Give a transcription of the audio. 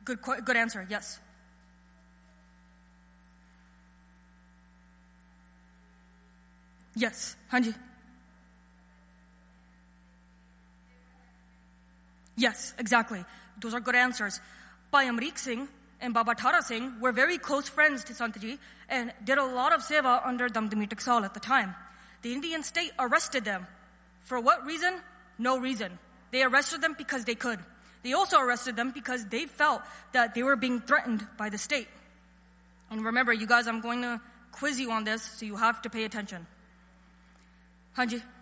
Good answer, yes. Yes, हाँ जी. Yes, exactly. Those are good answers. Bhai Amrik Singh and Baba Thara Singh were very close friends to Sant Ji and did a lot of seva under Damdami Taksal at the time. The Indian state arrested them. For what reason? No reason. They arrested them because they could. They also arrested them because they felt that they were being threatened by the state. And remember, you guys, I'm going to quiz you on this, so you have to pay attention. हाँ जी.